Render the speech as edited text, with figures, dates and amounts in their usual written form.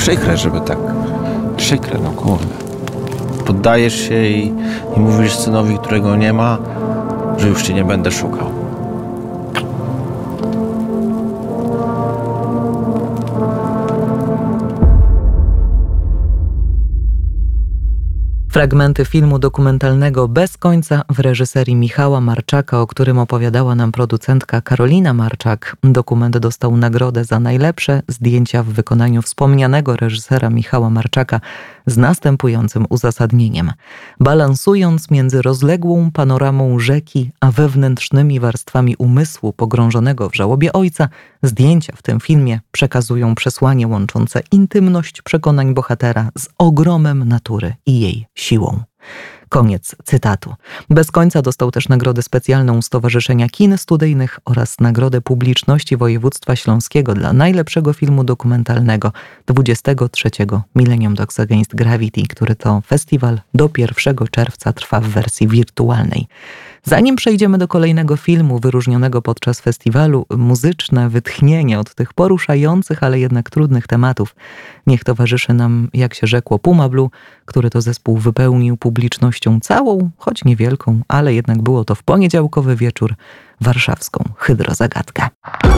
przykre, żeby tak... Przykre, no kurde. Poddajesz się i mówisz synowi, którego nie ma, że już cię nie będę szukał. Fragmenty filmu dokumentalnego Bez końca w reżyserii Michała Marczaka, o którym opowiadała nam producentka Karolina Marczak. Dokument dostał nagrodę za najlepsze zdjęcia w wykonaniu wspomnianego reżysera Michała Marczaka z następującym uzasadnieniem. Balansując między rozległą panoramą rzeki a wewnętrznymi warstwami umysłu pogrążonego w żałobie ojca, zdjęcia w tym filmie przekazują przesłanie łączące intymność przekonań bohatera z ogromem natury i jej siłą. Koniec cytatu. Bez końca dostał też nagrodę specjalną Stowarzyszenia Kin Studyjnych oraz Nagrodę Publiczności Województwa Śląskiego dla najlepszego filmu dokumentalnego 23. Millennium Dogs Against Gravity, który to festiwal do 1 czerwca trwa w wersji wirtualnej. Zanim przejdziemy do kolejnego filmu wyróżnionego podczas festiwalu, muzyczne wytchnienie od tych poruszających, ale jednak trudnych tematów niech towarzyszy nam, jak się rzekło, Puma Blue, który to zespół wypełnił publicznością całą, choć niewielką, ale jednak było to w poniedziałkowy wieczór, warszawską Hydrozagadkę.